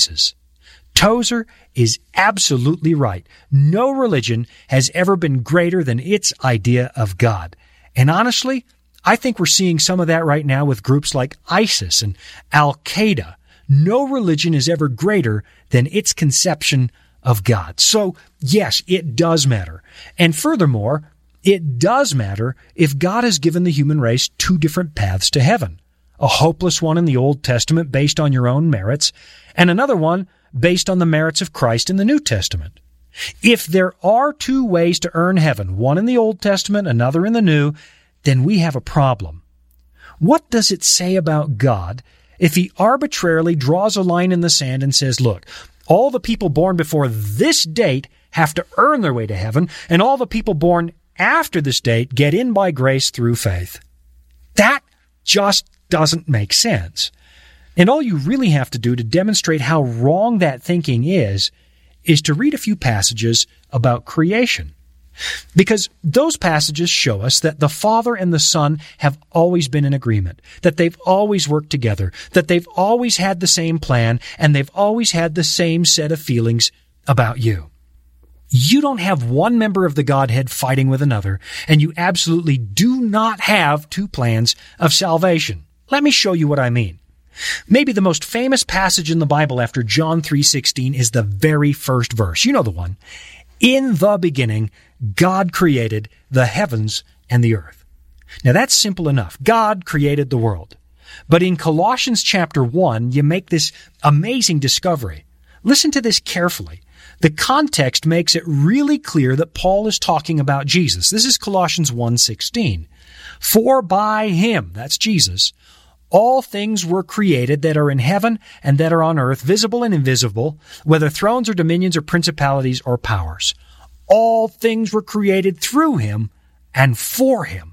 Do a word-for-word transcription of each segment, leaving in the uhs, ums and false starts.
races. Tozer is absolutely right. No religion has ever been greater than its idea of God. And honestly, I think we're seeing some of that right now with groups like ISIS and Al-Qaeda. No religion is ever greater than its conception of God. So, yes, it does matter. And furthermore, it does matter if God has given the human race two different paths to heaven. A hopeless one in the Old Testament based on your own merits, and another one based on the merits of Christ in the New Testament. If there are two ways to earn heaven, one in the Old Testament, another in the New, then we have a problem. What does it say about God if he arbitrarily draws a line in the sand and says, look, all the people born before this date have to earn their way to heaven, and all the people born after this date get in by grace through faith? That just doesn't make sense. And all you really have to do to demonstrate how wrong that thinking is, is to read a few passages about creation. Because those passages show us that the Father and the Son have always been in agreement, that they've always worked together, that they've always had the same plan, and they've always had the same set of feelings about you. You don't have one member of the Godhead fighting with another, and you absolutely do not have two plans of salvation. Let me show you what I mean. Maybe the most famous passage in the Bible after John three sixteen is the very first verse. You know the one. In the beginning, God created the heavens and the earth. Now that's simple enough. God created the world. But in Colossians chapter one, you make this amazing discovery. Listen to this carefully. The context makes it really clear that Paul is talking about Jesus. This is Colossians one sixteen. For by him, that's Jesus, all things were created that are in heaven and that are on earth, visible and invisible, whether thrones or dominions or principalities or powers. All things were created through him and for him.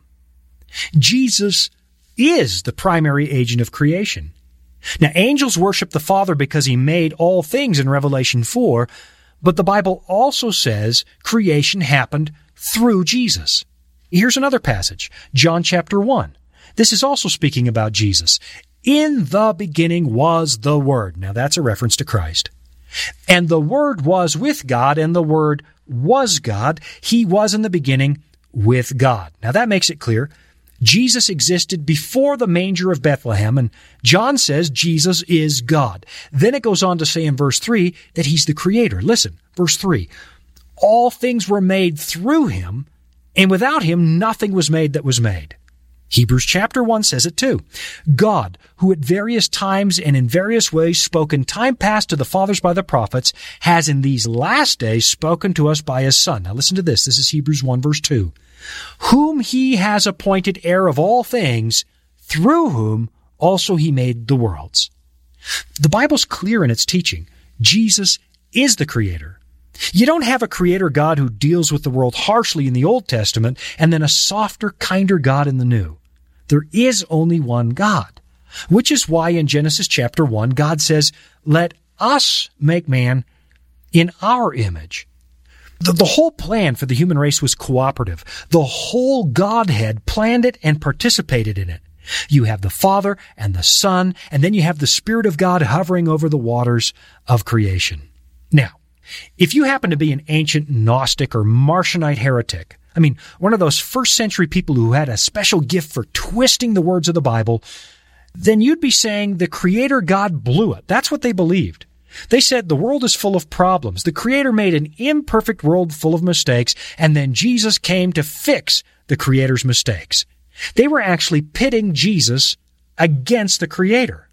Jesus is the primary agent of creation. Now, angels worship the Father because he made all things in Revelation four, but the Bible also says creation happened through Jesus. Here's another passage, John chapter one. This is also speaking about Jesus. In the beginning was the Word. Now that's a reference to Christ. And the Word was with God, and the Word was God. He was in the beginning with God. Now that makes it clear. Jesus existed before the manger of Bethlehem, and John says Jesus is God. Then it goes on to say in verse three that he's the Creator. Listen, verse three. All things were made through him, and without him nothing was made that was made. Hebrews chapter one says it too. God, who at various times and in various ways spoke in time past to the fathers by the prophets, has in these last days spoken to us by his Son. Now listen to this. This is Hebrews one verse two. Whom he has appointed heir of all things, through whom also he made the worlds. The Bible's clear in its teaching. Jesus is the Creator. You don't have a creator God who deals with the world harshly in the Old Testament and then a softer, kinder God in the New. There is only one God, which is why in Genesis chapter one, God says, let us make man in our image. The, the whole plan for the human race was cooperative. The whole Godhead planned it and participated in it. You have the Father and the Son, and then you have the Spirit of God hovering over the waters of creation. Now, if you happen to be an ancient Gnostic or Marcionite heretic, I mean, one of those first century people who had a special gift for twisting the words of the Bible, then you'd be saying the Creator God blew it. That's what they believed. They said the world is full of problems. The Creator made an imperfect world full of mistakes, and then Jesus came to fix the Creator's mistakes. They were actually pitting Jesus against the Creator.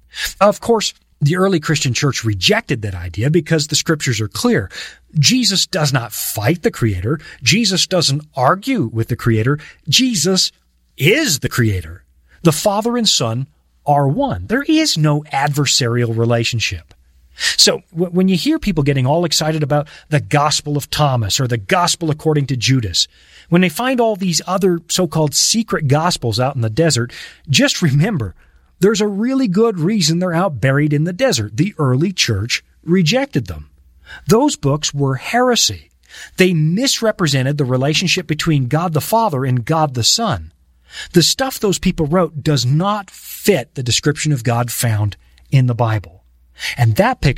Of course, the early Christian church rejected that idea because the scriptures are clear. Jesus does not fight the Creator. Jesus doesn't argue with the Creator. Jesus is the Creator. The Father and Son are one. There is no adversarial relationship. So when you hear people getting all excited about the Gospel of Thomas or the Gospel according to Judas, when they find all these other so-called secret Gospels out in the desert, just remember, there's a really good reason they're out buried in the desert. The early church rejected them. Those books were heresy. They misrepresented the relationship between God the Father and God the Son. The stuff those people wrote does not fit the description of God found in the Bible. And that picture